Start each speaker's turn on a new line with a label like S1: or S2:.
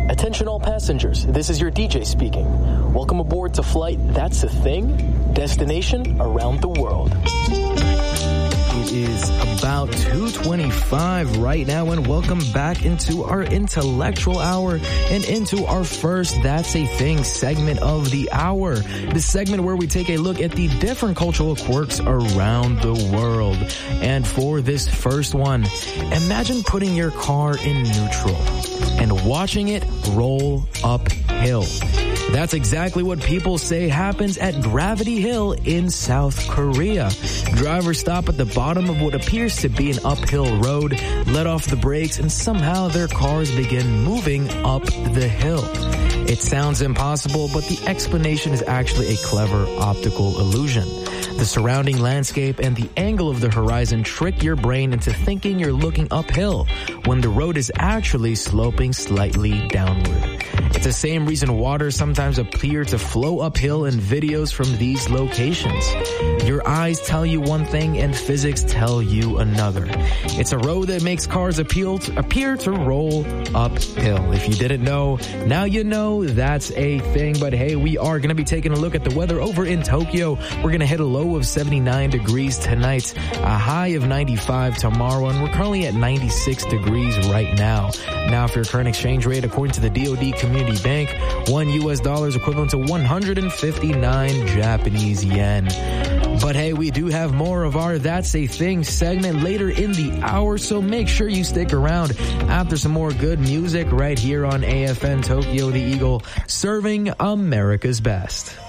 S1: Attention all passengers, this is your DJ speaking. Welcome aboard to flight That's a Thing, destination around the world.
S2: It is about 2:25 right now, and welcome back into our intellectual hour and into our first That's a Thing segment of the hour. The segment where we take a look at the different cultural quirks around the world. And for this first one, imagine putting your car in neutral and watching it roll uphill. That's exactly what people say happens at Gravity Hill in South Korea. Drivers stop at the bottom of what appears to be an uphill road, let off the brakes, and somehow their cars begin moving up the hill. It sounds impossible, but the explanation is actually a clever optical illusion. The surrounding landscape and the angle of the horizon trick your brain into thinking you're looking uphill when the road is actually sloping slightly downward. It's the same reason water sometimes appear to flow uphill in videos from these locations. Your eyes tell you one thing and physics tell you another. It's a road that makes cars appear to roll uphill. If you didn't know, now you know. That's a thing. But hey, we are going to be taking a look at the weather over in Tokyo. We're going to hit a low of 79 degrees tonight, a high of 95 tomorrow, and we're currently at 96 degrees right now. Now, for your current exchange rate, according to the DoD Community Bank, $1 is equivalent to 159 Japanese yen. But hey, we do have more of our That's a Thing segment later in the hour, so make sure you stick around after some more good music right here on AFN Tokyo the Eagle, serving America's best.